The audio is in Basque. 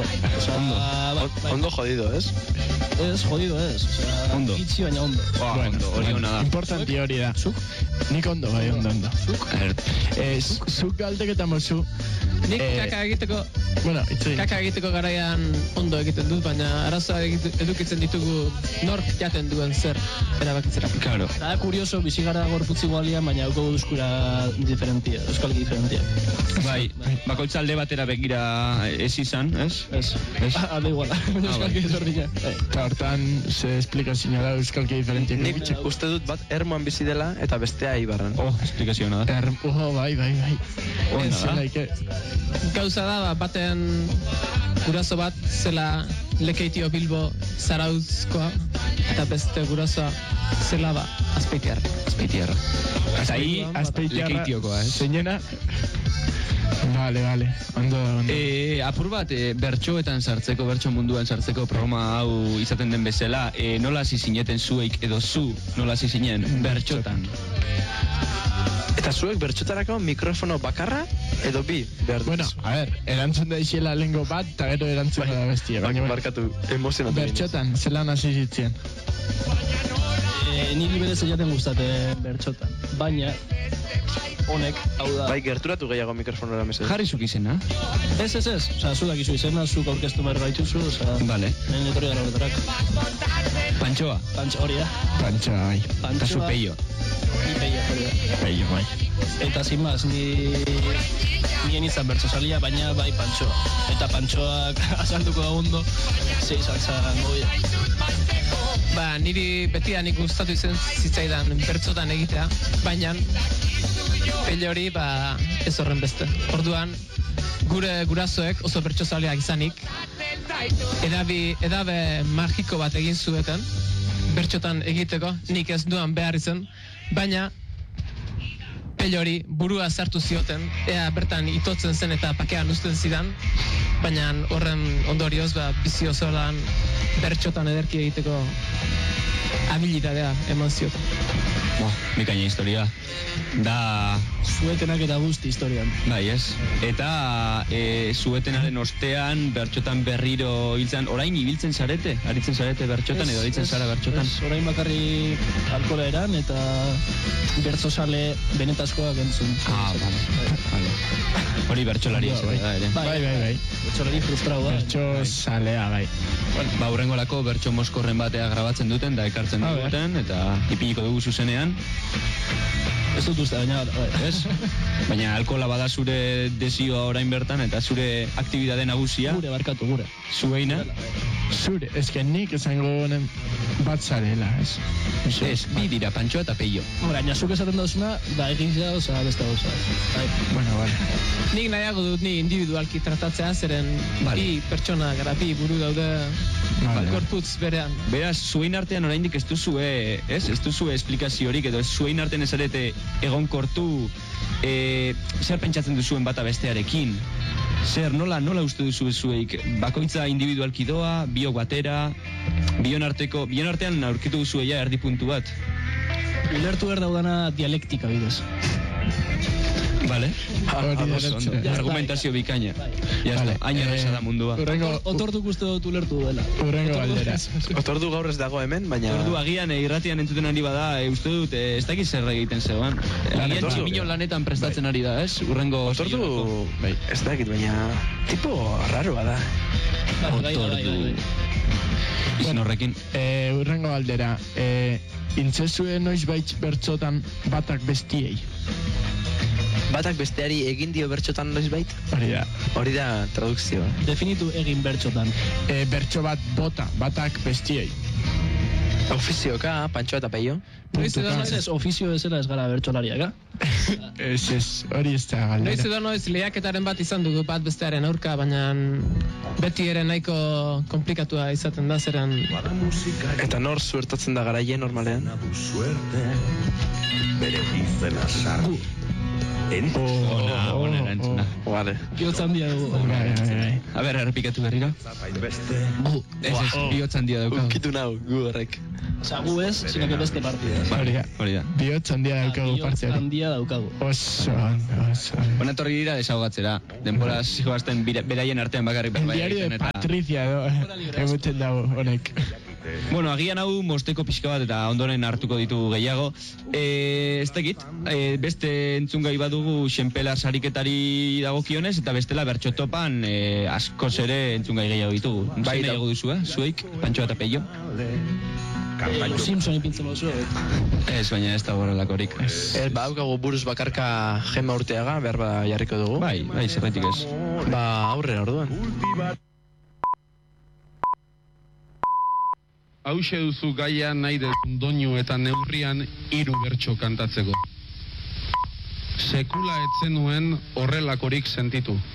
Ondo jodido, ez? Ez, jodido ez. Ondo. Itxi baina ondo. Ondo, hori hona da. Importanti hori da. Zuk? Nik ondo, bai, ondo. Zuk galdeketa mozu. Nik kaka egiteko... Bueno, itzegin. Kaka egiteko garaian ondo egiten dut, baina arazoa edukitzen ditugu nork jaten duen zer erabakitzera. Claro. Da, kurioso, bizigara gorputzi gualian, baina hauko duzkura diferentia, euskalki diferentia. Bai, bakoitza alde batera begira ez izan, ez? Ez. Alde iguala, baina euskalki ezberdina. Eta hortan, ze esplikazioa da euskalki diferentia. Nik uste dut bat Ermoan bizi dela eta bestea Ibarran. Esplikazioa da. Bai. Onda da. Gauza da, baten guraso bat zela Lekeitio Bilbo Zarautzkoa eta beste gurasoa zela Azpeitiarra. Lekeitiokoa, ez? Zeinena? Vale. Ondo. Apur bat, bertsoetan sartzeko, bertso munduan sartzeko programa hau izaten den bezala, nola hasi zineten zueik edo zu nola hasi zinen bertxotan? Eta zuek bertxotarako mikrofono bakarra edo bi behar dut? Bueno, a ver, erantzun da izela lengo bat, eta gero erantzun da bestia. Baina markatu, emozionatu. Bertxotan, zelan hasi zitzen? Niri berez jaten gustate bertxotan, baina honek, hau da... Bai, gerturatu gehiago mikrofonora mesedez. Jarri zuk izena? Ez. Osa, zu dakizu izena, zuk aurkeztu behar gaituzu, osa... Vale. Nien etorri gara horretarak. Pantxoa? Hori da. Pantxoa, bai. Eta zu Peio? Ni Peio, hori da. Peio, bai. Eta sin más, nien izan bertso salia, baina bai Pantxoa. Eta Pantxoak azalduko da ondo, ze izan zan goia. Ba, niri betidanik gustatu izen zitzaidan bertsotan egitea, baina Peio hori, ba, ez horren beste. Orduan, gure gurasoek oso bertsozaleak izanik, edabe magiko bat egin zueten, bertsotan egiteko, nik ez duan behar izan, baina Peio hori burua sartu zioten, ea bertan itotzen zen eta pakean uzten zidan, baina horren ondorioz, bizi osoan bertsotan ederki egiteko habilitatea eman zioten. Bikaina historia. Da... Zuetenak eta guzti historian. Bai, ez. Eta zuetenaren ostean bertxotan berriro hiltzen, orain ibiltzen zarete? Aritzen zarete bertxotan edo aritzen zara bertxotan? Ez, orain bakarri alkola eran eta bertzosale benetazkoak entzun. Vale. Hori bertxolari ez da ere. Bai. Bertxolari frustrau da. Bertxosalea, bai. Ba, hurrengorako bertxo moskorren batea grabatzen duten da ekartzen duten eta ipiniko dugu zuzenean. Ez dut uste, baina, ez? Baina alkohola bada zure desioa orain bertan eta zure aktibidade nagusia. Gure. Zueina? Zure, ezken nik esango honen bat zarela, ez? Ez, bi dira, Pantxoa eta Peio. Gaina, zuk esaten dauzuna, da egitea, oza, beste gauza. Bueno, vale. Nik nahiago dut ni individualki tratatzea, zeren bi pertsona gara, bi buru daude gorputz berean. Beraz, zuen artean oraindik ez duzue esplikaziorik edo zuen artean ezarete egonkortu zer pentsatzen duzuen bata bestearekin. Zer, nola uste duzu zueik? Bakoitza individualki doa, biok batera, bion artean aurkitu duzueia erdi puntu bat. Ulertu behar daudana dialektika bidez. Vale. Argumentazio bikaina. Jazta, haina erresa da mundua. Otorduk uste dut ulertu duela. Urrengo galdera. Otordu gaur ez dago hemen, baina... Otordu agian irratian entzuten ari bada, uste dut, ez dakiz zer egiten zegoan. Agian tximino lanetan prestatzen ari da, ez? Urrengo... Otordu... Ez dakit, baina... Tipo raroa da. Otordu... Izan horrekin. Urrengo galdera. Intzezue noiz baitz bertzotan batak bestiei? Batak besteari egin dio bertxotan noizbait? Hori da tradukzioa. Definitu egin bertxotan. Bertxo bat batak bestiei. Ofizioka, Pantxoa eta Peio. Ez, ofizio ezela ez gara bertxolariaka. Ez, hori ez da galdera. Noiz edo noiz lehiaketaren bat izan dugu bat bestearen aurka, baina beti ere nahiko komplikatua izaten da zeren... Eta nor zuertatzen da garaien normalean? Ona erantzuna. Vale. Bihotz handia dugu. Bai. A ber, errepikatu berriro. Ez, bihotz handia daukagu. Ukitu nau, gu horrek. Osea, gu ez, sino que beste partida. Hori da. Bihotz handia daukagu Bihotz partziari. handia daukagu. Oso ondo. Ona etorri dira desahogatzera. Denbora zijoazten beraien artean bakarrik El berbai diario de egiten eta... Patricia, emuten dago, honek. Bueno, agian hau mosteko pixka bat eta ondoren hartuko ditugu gehiago. Ez dakit, beste entzungai badugu Xenpelar sariketari dagokionez eta bestela bertxotopan askoz ere entzungai gehiago ditugu. Bai, nahiago duzu, zueik, Pantxo eta Peio. Simpson ipintzen mozu. Ez, baina ez da horrelakorik. Haukagu buruz bakarka Gema Urteaga, behar ba jarriko dugu. Bai, zerretik ez. Ba, aurrera orduan. Hauxe duzu gaia nahi dezun doinu eta neurrian 3 bertso kantatzeko. Sekula etzenuen horrelakorik sentitu.